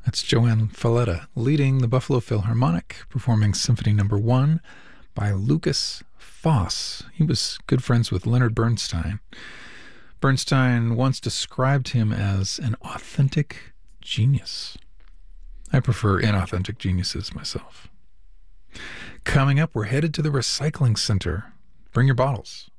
That's Joanne Falletta leading the Buffalo Philharmonic, performing Symphony Number 1 by Lukas Foss. He was good friends with Leonard Bernstein. Bernstein once described him as an authentic genius. I prefer inauthentic geniuses myself. Coming up, we're headed to the recycling center. Bring your bottles.